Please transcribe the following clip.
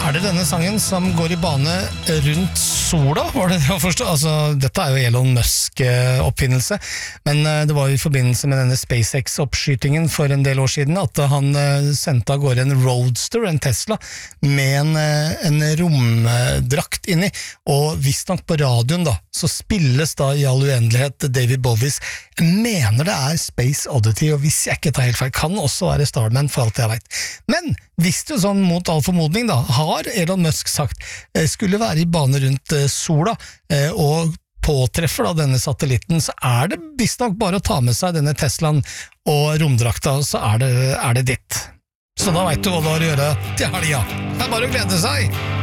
det denne sangen som går i bane rundt sola, var det å forstå? Altså, dette jo Elon Musk-oppfinnelse, men det var jo i forbindelse med denne SpaceX-oppskytingen for en del år siden at han sendte av gårde en Roadster, en Tesla, med en romdrakt inni, og visst nok på radioen da, så spilles da i all uendelighet David Bowies, jeg mener det Space Oddity, og hvis jeg ikke tar helt feil, kan også være Starman for alt jeg vet. Men hvis du sånn mot all formodning da, har Elon Musk sagt skulle være i bane rundt sola og påtreffer da denne satellitten, så det visst nok bare å ta med seg denne Teslaen og romdrakta, så det ditt. Så da vet du hva du har å gjøre til helga. Det bare å glede seg!